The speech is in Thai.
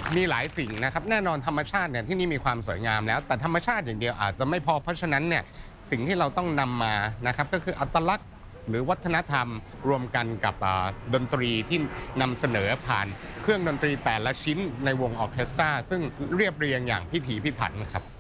มีหลายสิ่งนะครับแน่นอนธรรมชาติเนี่ยที่นี่มีความสวยงามแล้วแต่ธรรมชาติอย่างเดียวอาจจะไม่พอเพราะฉะนั้นเนี่ยสิ่งที่เราต้องนำมานะครับก็คืออัตลักษณ์หรือวัฒนธรรมรวมกันกับดนตรีที่นำเสนอผ่านเครื่องดนตรีแต่ละชิ้นในวงออร์เคสตราซึ่งเรียบเรียงอย่างพิถีพิถันครับ